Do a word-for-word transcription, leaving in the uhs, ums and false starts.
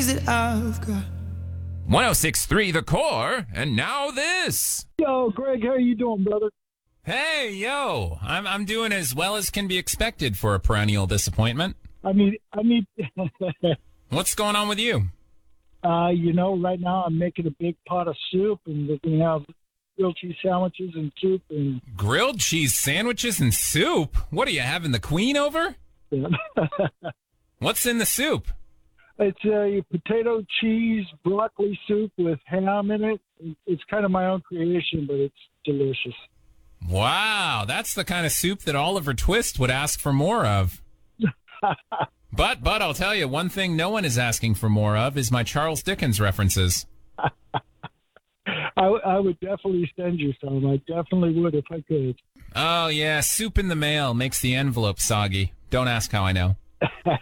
that I've got. one oh six point three The Core, and now this. Yo, Greg, how you doing, brother? Hey, yo, I'm I'm doing as well as can be expected for a perennial disappointment. I mean, I mean, What's going on with you? uh, you know, right now I'm making a big pot of soup, and we're gonna have grilled cheese sandwiches and soup, and Grilled cheese sandwiches and soup? What are you having the queen over? What's in the soup? it's a potato cheese broccoli soup with ham in it. It's kind of my own creation, but it's delicious. Wow, that's the kind of soup that Oliver Twist would ask for more of. But, but I'll tell you, one thing no one is asking for more of is my Charles Dickens references. I, I would definitely send you some. I definitely would if I could. Oh, yeah, soup in the mail makes the envelope soggy. Don't ask how I know.